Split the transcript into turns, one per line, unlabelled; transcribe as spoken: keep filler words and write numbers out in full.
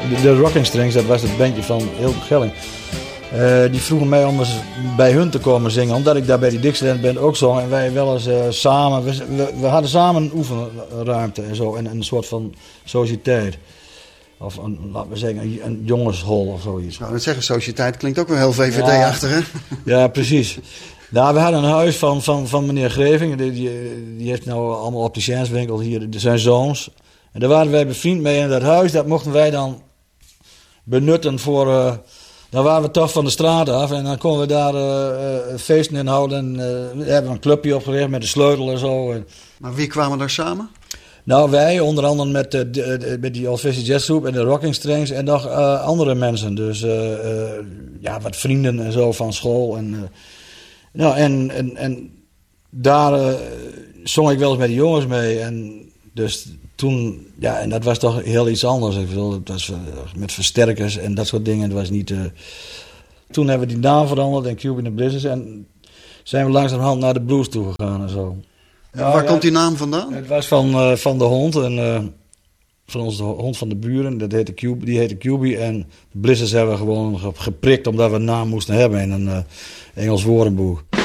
de, de Rocking Strings, dat was het bandje van Hilke Gelling. Uh, die vroegen mij om eens bij hun te komen zingen, omdat ik daar bij die Dixieland Band ook zong. En wij wel eens uh, samen, we, we, we hadden samen een oefenruimte en zo, en een soort van sociëteit. Of een, laten we zeggen, een, een jongenshol of zoiets.
Nou, dat zeggen, sociëteit klinkt ook wel heel V V D-achtig, hè?
Ja, precies. Nou, we hadden een huis van, van, van meneer Greving, die, die, die heeft nou allemaal opticiënswinkel hier, zijn zoons. En daar waren wij bevriend mee in dat huis, dat mochten wij dan benutten voor... Uh, dan waren we toch van de straat af en dan konden we daar uh, uh, feesten in houden. En, uh, we hebben een clubje opgericht met de sleutel en zo.
Maar wie kwamen daar samen?
Nou, wij, onder andere met, uh, de, de, met die Old Vision Jazz Group en de Rocking Strings en nog uh, andere mensen. Dus uh, uh, ja, wat vrienden en zo van school. En, uh, nou, en, en, en daar uh, zong ik wel eens met de jongens mee. En dus toen, ja, en dat was toch heel iets anders. Ik bedoel, het was uh, met versterkers en dat soort dingen. Het was niet... Uh... Toen hebben we die naam veranderd en Cube in the Blizzards. En zijn we langzamerhand naar de blues toe gegaan en zo.
En waar ja, komt die naam vandaan?
Het was van, uh, van de hond. En, uh, van onze hond van de buren. Dat heette Cube, die heette Cubie. En Blizzards hebben we gewoon geprikt omdat we een naam moesten hebben in een uh, Engels woordenboek.